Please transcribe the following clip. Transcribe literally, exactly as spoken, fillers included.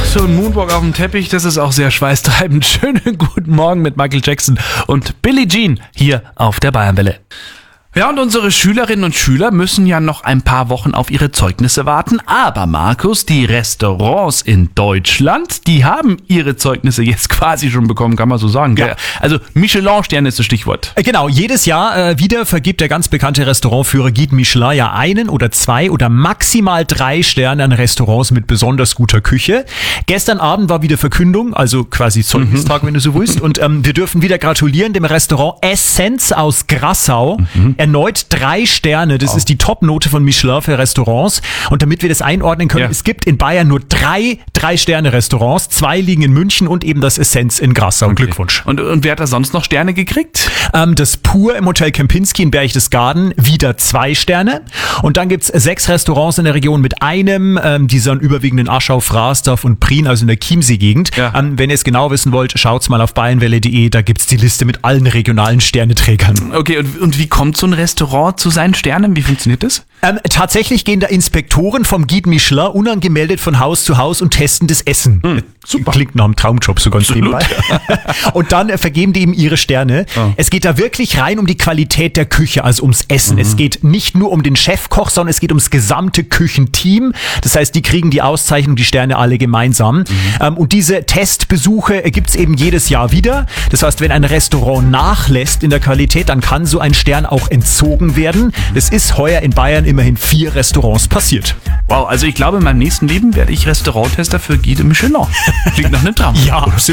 so ein Moonwalk auf dem Teppich, das ist auch sehr schweißtreibend. Schönen guten Morgen mit Michael Jackson und Billie Jean hier auf der Bayernwelle. Ja, und unsere Schülerinnen und Schüler müssen ja noch ein paar Wochen auf ihre Zeugnisse warten. Aber Markus, die Restaurants in Deutschland, die haben ihre Zeugnisse jetzt quasi schon bekommen, kann man so sagen. Gell? Ja. Also Michelin-Stern ist das Stichwort. Genau, jedes Jahr äh, wieder vergibt der ganz bekannte Restaurantführer Guide Michelin ja einen oder zwei oder maximal drei Sterne an Restaurants mit besonders guter Küche. Gestern Abend war wieder Verkündung, also quasi Zeugnistag, mhm. wenn du so willst. Und ähm, wir dürfen wieder gratulieren dem Restaurant Essenz aus Grassau. Mhm. Erneut drei Sterne, das oh. ist die Top-Note von Michelin für Restaurants. Und damit wir das einordnen können, ja. es gibt in Bayern nur drei Drei-Sterne-Restaurants. Zwei liegen in München und eben das Essenz in Grassau. Okay. Glückwunsch. Und, und wer hat da sonst noch Sterne gekriegt? Ähm, das Pur im Hotel Kempinski in Berchtesgaden, wieder zwei Sterne. Und dann gibt's sechs Restaurants in der Region mit einem, ähm, die sind überwiegend in Aschau, Frasdorf und Prien, also in der Chiemsee-Gegend. Ja. Ähm, wenn ihr es genau wissen wollt, schaut's mal auf bayernwelle punkt de, da gibt's die Liste mit allen regionalen Sterneträgern. Okay, und, und wie kommt so ein Restaurant zu seinen Sternen? Wie funktioniert das? Ähm, tatsächlich gehen da Inspektoren vom Guide Michelin unangemeldet von Haus zu Haus und testen das Essen. Hm, super. Klingt nach einem Traumjob so ganz nebenbei. Und dann äh, vergeben die ihm ihre Sterne. Oh. Es geht da wirklich rein um die Qualität der Küche, also ums Essen. Mhm. Es geht nicht nur um den Chefkoch, sondern es geht ums gesamte Küchenteam. Das heißt, die kriegen die Auszeichnung, die Sterne alle gemeinsam. Mhm. Ähm, und diese Testbesuche äh, gibt's eben jedes Jahr wieder. Das heißt, wenn ein Restaurant nachlässt in der Qualität, dann kann so ein Stern auch entzogen werden. Das ist heuer in Bayern immerhin vier Restaurants passiert. Wow, also ich glaube, in meinem nächsten Leben werde ich Restauranttester für Guide Michelin. Klingt nach einem Traum. Ja,